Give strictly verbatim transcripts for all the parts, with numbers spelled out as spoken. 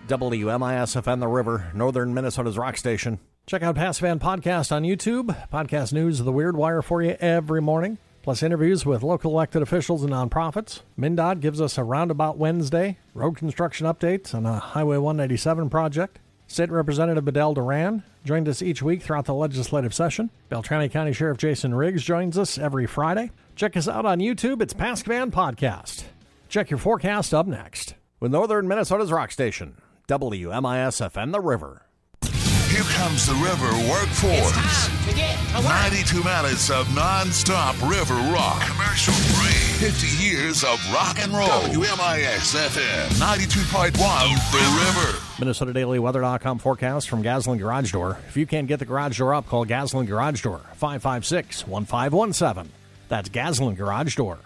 W M I S F M The River, northern Minnesota's rock station. Check out Past Fan Podcast on YouTube. Podcast news of the Weird Wire for you every morning, plus interviews with local elected officials and nonprofits. MnDOT gives us a Roundabout Wednesday, road construction updates on a Highway one ninety-seven project. State Representative Bedell Duran joined us each week throughout the legislative session. Beltrami County Sheriff Jason Riggs joins us every Friday. Check us out on YouTube. It's Past Fan Podcast. Check your forecast up next with northern Minnesota's rock station, W M I S F M The River. Here comes the River Workforce. ninety-two minutes of non-stop river rock. Commercial free. fifty years of rock and roll. W M I S F M ninety-two point one The River. Minnesota Daily Weather dot com forecast from Gaslin Garage Door. If you can't get the garage door up, call Gaslin Garage Door, five five six, one five one seven. That's Gaslin Garage Door.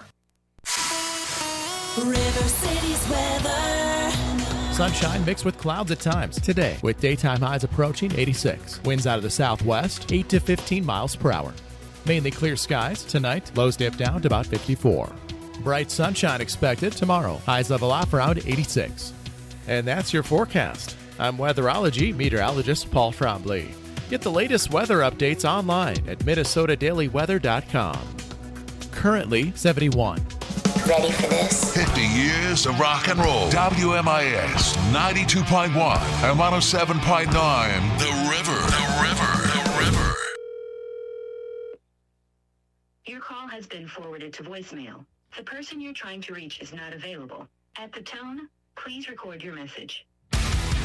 River City's weather. Sunshine mixed with clouds at times today, with daytime highs approaching eighty-six. Winds out of the southwest, eight to fifteen miles per hour. Mainly clear skies tonight, lows dip down to about fifty-four. Bright sunshine expected tomorrow, highs level off around eighty-six. And that's your forecast. I'm weatherology meteorologist Paul Trombley. Get the latest weather updates online at Minnesota Daily Weather dot com. Currently seventy-one. Ready for this? fifty years of rock and roll. W M I S ninety-two point one and one oh seven point nine. The River. The River. The River. Your call has been forwarded to voicemail. The person you're trying to reach is not available. At the tone, please record your message.